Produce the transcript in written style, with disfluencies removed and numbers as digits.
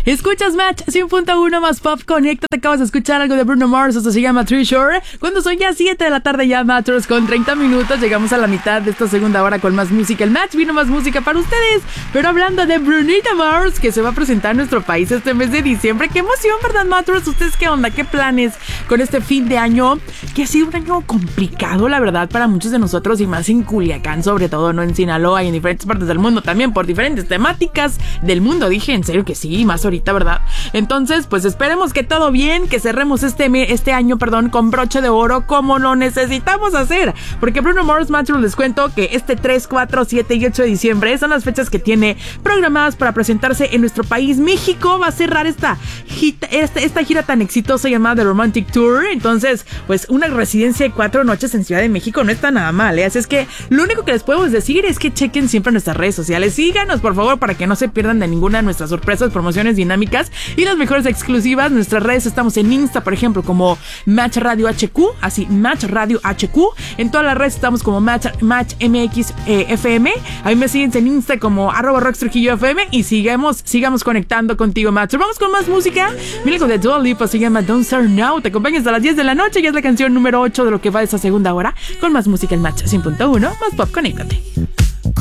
Escuchas Match 100.1 más pop. Conéctate, acabas de escuchar algo de Bruno Mars. Esto se llama Treasure. Cuando son ya 7 de la tarde, ya Matters con 30 minutos. Llegamos a la mitad de esta segunda hora con más música. El Match vino más música para ustedes. Pero hablando de Brunita Mars, que se va a presentar en nuestro país este mes de diciembre. ¡Qué emoción, verdad, Matters! ¿Ustedes qué onda? ¿Qué planes con este fin de año? Que ha sido un año complicado, la verdad, para muchos de nosotros. Y más en Culiacán, sobre todo, ¿no? En Sinaloa y en diferentes partes del mundo. También por diferentes temáticas del mundo. Dije, en serio que sí, más ahorita, ¿verdad? Entonces, pues esperemos que todo bien, que cerremos este año, con broche de oro, como lo necesitamos hacer. Porque Bruno Mars, Matthew, les cuento que este 3, 4, 7 y 8 de diciembre son las fechas que tiene programadas para presentarse en nuestro país. México va a cerrar esta gira tan exitosa llamada The Romantic Tour. Entonces, pues una residencia de 4 noches en Ciudad de México no está nada mal, ¿eh? Así es que lo único que les podemos decir es que chequen siempre nuestras redes sociales. Síganos, por favor, para que no se pierdan de ninguna de nuestras sorpresas, promociones dinámicas y las mejores exclusivas. Nuestras redes estamos en Insta, por ejemplo, como Match Radio HQ, así, Match Radio HQ. En todas las redes estamos como Match MX FM. A mí me siguen en Insta como @RoxTrujilloFM y sigamos conectando contigo, Match. Vamos con más música. Mira, con de Dua Lipa, se llama Don't Start Now. Te acompañas hasta las 10 de la noche y es la canción número 8 de lo que va de esta segunda hora. Con más música, el Match 100.1 más pop, conéctate.